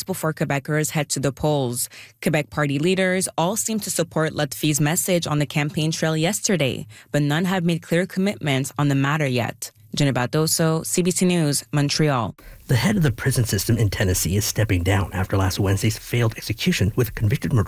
before Quebecers head to the polls. Quebec Party leaders all seem to support Lutfi's message on the campaign trail yesterday, but none have made clear commitments on the matter yet. Jenna Badoso, CBC News, Montreal. The head of the prison system in Tennessee is stepping down after last Wednesday's failed execution with convicted murderer